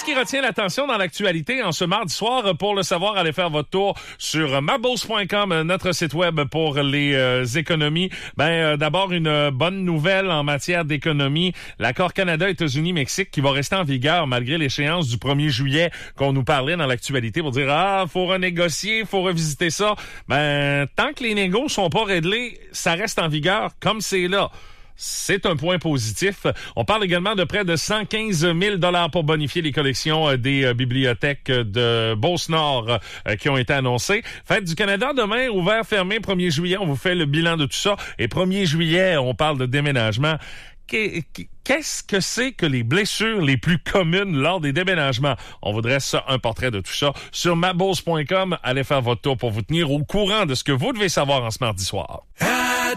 qui retient l'attention dans l'actualité en ce mardi soir? Pour le savoir, allez faire votre tour sur mabos.com, notre site web pour les économies. D'abord, une bonne nouvelle en matière d'économie. L'accord Canada-États-Unis-Mexique qui va rester en vigueur malgré l'échéance du 1er juillet qu'on nous parlait dans l'actualité pour dire faut renégocier, faut revisiter ça. Tant que les négos sont pas réglés, ça reste en vigueur comme c'est là. C'est un point positif. On parle également de près de 115 000 $ pour bonifier les collections des bibliothèques de Beauce-Nord qui ont été annoncées. Fête du Canada demain, ouvert, fermé, 1er juillet. On vous fait le bilan de tout ça. Et 1er juillet, on parle de déménagement. Qu'est-ce que c'est que les blessures les plus communes lors des déménagements? On vous dresse un portrait de tout ça sur mabos.com. Allez faire votre tour pour vous tenir au courant de ce que vous devez savoir en ce mardi soir.